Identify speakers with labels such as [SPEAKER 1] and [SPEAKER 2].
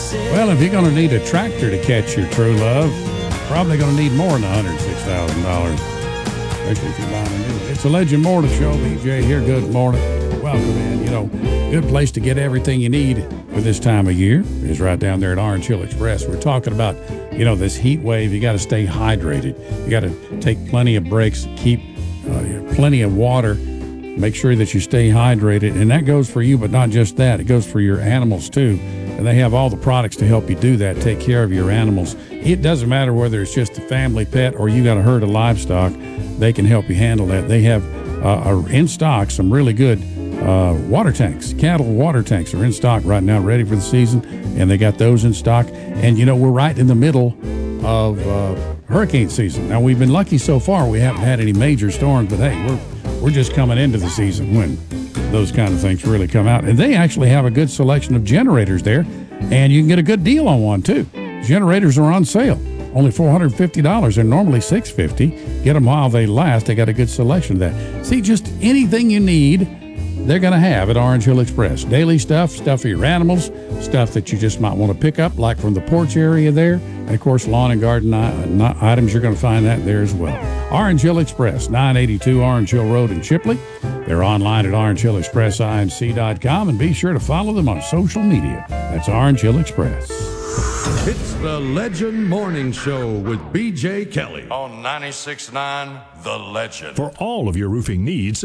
[SPEAKER 1] Well, if you're going to need a tractor to catch your true love, probably going to need more than $106,000, especially if you're buying a new one. It's a Legend Morning Show. BJ here. Good morning. Welcome in. You know, good place to get everything you need for this time of year is right down there at Orange Hill Express. We're talking about, you know, this heat wave. You got to stay hydrated. You got to take plenty of breaks, keep plenty of water. Make sure that you stay hydrated. And that goes for you, but not just that. It goes for your animals, too. And they have all the products to help you do that, take care of your animals. It doesn't matter whether it's just a family pet or you got a herd of livestock. They can help you handle that. They have in stock some really good water tanks. Cattle water tanks are in stock right now, ready for the season, and they got those in stock. And, you know, we're right in the middle of hurricane season. Now, we've been lucky so far. We haven't had any major storms, but, hey, we're just coming into the season when those kind of things really come out. And they actually have a good selection of generators there, and you can get a good deal on one, too. Generators are on sale. Only $450. They're normally $650. Get them while they last. They got a good selection of that. See, just anything you need, they're going to have at Orange Hill Express. Daily stuff for your animals, stuff that you just might want to pick up, like from the porch area there. And, of course, lawn and garden items, you're going to find that there as well. Orange Hill Express, 982 Orange Hill Road in Chipley. They're online at orangehillexpressinc.com, and be sure to follow them on social media. That's Orange Hill Express.
[SPEAKER 2] It's the Legend Morning Show with BJ Kelly
[SPEAKER 3] on 96.9 The Legend.
[SPEAKER 4] For all of your roofing needs,